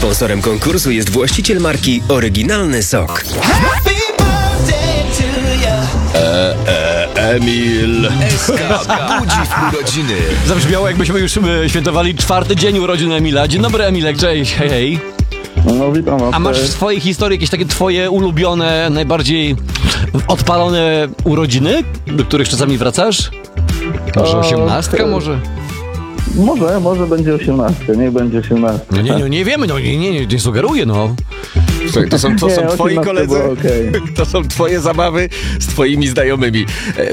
Sponsorem konkursu jest właściciel marki Oryginalny Sok. Emil. SK budzi w urodziny. Zabrzmiało, jakbyśmy już świętowali 4. dzień urodzin Emila. Dzień dobry, Emilek, cześć, hej, hej. No witam was. A masz w swojej historii jakieś takie twoje ulubione, najbardziej odpalone urodziny, do których czasami wracasz? Może 18, może? Może będzie 18, niech będzie 18. No nie wiemy, nie sugeruję, no. Słuchaj, to są Nie, twoi 18 koledzy, było okej. to są twoje zabawy z twoimi znajomymi.